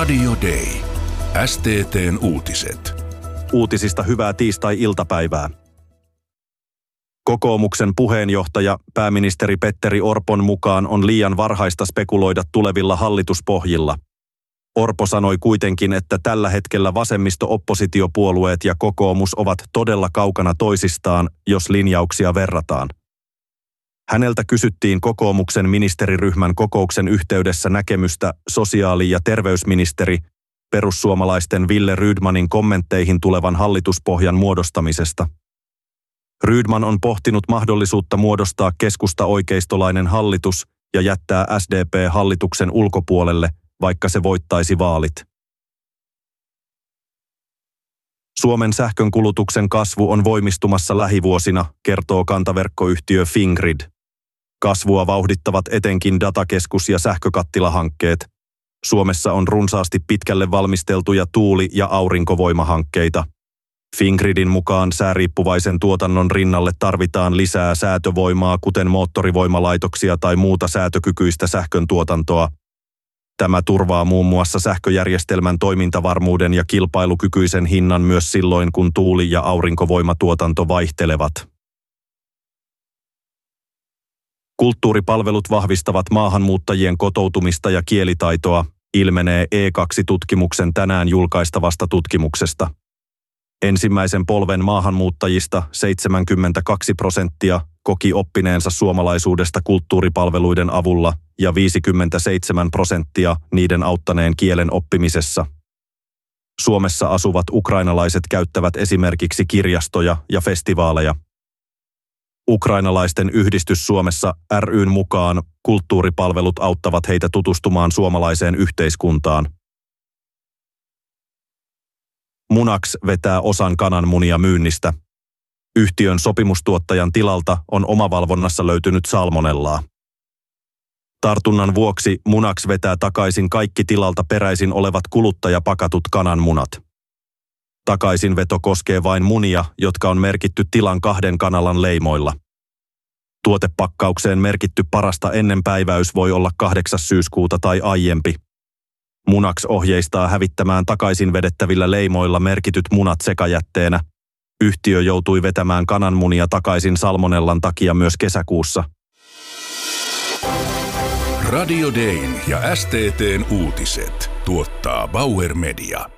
Radio Day. STT:n uutiset. Uutisista hyvää tiistai-iltapäivää. Kokoomuksen puheenjohtaja pääministeri Petteri Orpon mukaan on liian varhaista spekuloida tulevilla hallituspohjilla. Orpo sanoi kuitenkin, että tällä hetkellä vasemmisto-oppositiopuolueet ja kokoomus ovat todella kaukana toisistaan, jos linjauksia verrataan. Häneltä kysyttiin kokoomuksen ministeriryhmän kokouksen yhteydessä näkemystä sosiaali- ja terveysministeri perussuomalaisten Wille Rydmanin kommentteihin tulevan hallituspohjan muodostamisesta. Rydman on pohtinut mahdollisuutta muodostaa keskusta-oikeistolainen hallitus ja jättää SDP hallituksen ulkopuolelle, vaikka se voittaisi vaalit. Suomen sähkönkulutuksen kasvu on voimistumassa lähivuosina, kertoo kantaverkkoyhtiö Fingrid. Kasvua vauhdittavat etenkin datakeskus- ja sähkökattilahankkeet. Suomessa on runsaasti pitkälle valmisteltuja tuuli- ja aurinkovoimahankkeita. Fingridin mukaan sääriippuvaisen tuotannon rinnalle tarvitaan lisää säätövoimaa, kuten moottorivoimalaitoksia tai muuta säätökykyistä sähköntuotantoa. Tämä turvaa muun muassa sähköjärjestelmän toimintavarmuuden ja kilpailukykyisen hinnan myös silloin, kun tuuli- ja aurinkovoimatuotanto vaihtelevat. Kulttuuripalvelut vahvistavat maahanmuuttajien kotoutumista ja kielitaitoa, ilmenee E2-tutkimuksen tänään julkaistavasta tutkimuksesta. Ensimmäisen polven maahanmuuttajista 72% koki oppineensa suomalaisuudesta kulttuuripalveluiden avulla ja 57% niiden auttaneen kielen oppimisessa. Suomessa asuvat ukrainalaiset käyttävät esimerkiksi kirjastoja ja festivaaleja. Ukrainalaisten yhdistys Suomessa ry:n mukaan kulttuuripalvelut auttavat heitä tutustumaan suomalaiseen yhteiskuntaan. Munax vetää osan kananmunia myynnistä. Yhtiön sopimustuottajan tilalta on omavalvonnassa löytynyt salmonellaa. Tartunnan vuoksi Munax vetää takaisin kaikki tilalta peräisin olevat kuluttajapakatut kananmunat. Takaisinveto koskee vain munia, jotka on merkitty tilan 2 kanalan leimoilla. Tuotepakkaukseen merkitty parasta ennen päiväys voi olla 8. syyskuuta tai aiempi. Munax ohjeistaa hävittämään takaisin vedettävillä leimoilla merkityt munat sekajätteenä. Yhtiö joutui vetämään kananmunia takaisin salmonellan takia myös kesäkuussa. Radio Dayn ja STT:n uutiset tuottaa Bauer Media.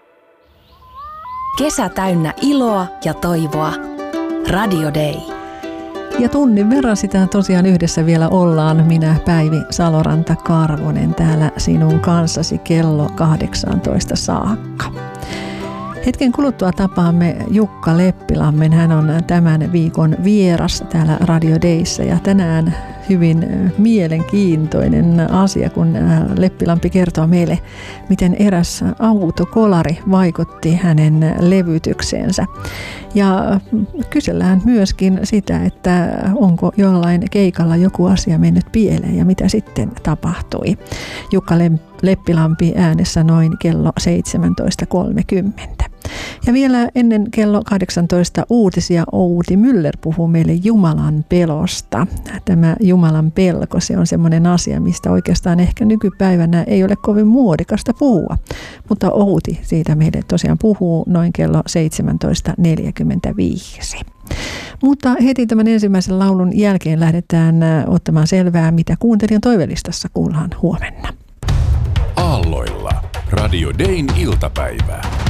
Kesä täynnä iloa ja toivoa. Radio Day. Ja tunnin verran sitä tosiaan yhdessä vielä ollaan. Minä Päivi Saloranta-Karvonen täällä sinun kanssasi kello 18 saakka. Hetken kuluttua tapaamme Jukka Leppilammen. Hän on tämän viikon vieras täällä Radio Dayssä ja tänään hyvin mielenkiintoinen asia, kun Leppilampi kertoo meille, miten eräs autokolari vaikutti hänen levytykseensä. Ja kysellään myöskin sitä, että onko jollain keikalla joku asia mennyt pieleen ja mitä sitten tapahtui. Jukka Leppilampi äänessä noin kello 17.30. Ja vielä ennen kello 18 uutisia Outi Müller puhuu meille Jumalan pelosta. Tämä Jumalan pelko, se on semmoinen asia, mistä oikeastaan ehkä nykypäivänä ei ole kovin muodikasta puhua. Mutta Outi siitä meille tosiaan puhuu noin kello 17.45. Mutta heti tämän ensimmäisen laulun jälkeen lähdetään ottamaan selvää, mitä kuuntelijan toivelistassa kuullaan huomenna. Aalloilla. Radio Dayn iltapäivää.